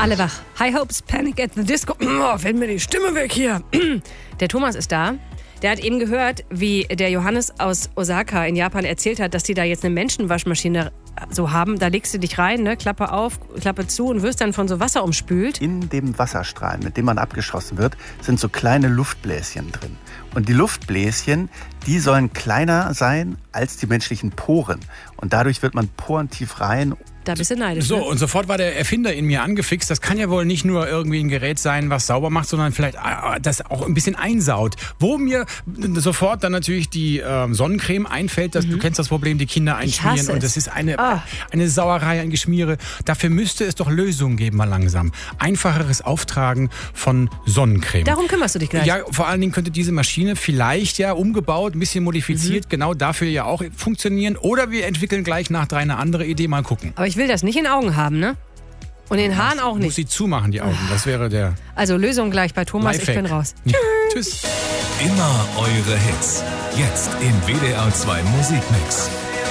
Alle wach. High Hopes, Panic at the Disco. Oh, fällt mir die Stimme weg hier. Der Thomas ist da. Der hat eben gehört, wie der Johannes aus Osaka in Japan erzählt hat, dass die da jetzt eine Menschenwaschmaschine so haben. Da legst du dich rein, ne? Klappe auf, Klappe zu und wirst dann von so Wasser umspült. In dem Wasserstrahl, mit dem man abgeschossen wird, sind so kleine Luftbläschen drin. Und die Luftbläschen, die sollen kleiner sein als die menschlichen Poren. Und dadurch wird man porentief rein. Da bist du neidisch. So, ne? und sofort war der Erfinder in mir angefixt. Das kann ja wohl nicht nur irgendwie ein Gerät sein, was sauber macht, sondern vielleicht das auch ein bisschen einsaut. Wo mir sofort dann natürlich die Sonnencreme einfällt. Du kennst das Problem, die Kinder einschmieren. Und das ist eine Sauerei, ein Geschmiere. Dafür müsste es doch Lösungen geben, mal langsam. Einfacheres Auftragen von Sonnencreme. Darum kümmerst du dich gleich. Ja, vor allen Dingen könnte diese Maschine vielleicht ja umgebaut, ein bisschen modifiziert, genau dafür ja auch funktionieren. Oder wir entwickeln gleich nach 3 eine andere Idee, mal gucken. Aber ich will das nicht in Augen haben, ne? Und in den Haaren auch nicht. Muss sie zumachen, die Augen. Das wäre der Also Lösung gleich bei Thomas, Lifehack. ich bin raus. Ja. Tschüss. Immer eure Hits. Jetzt im WDR 2 Musikmix.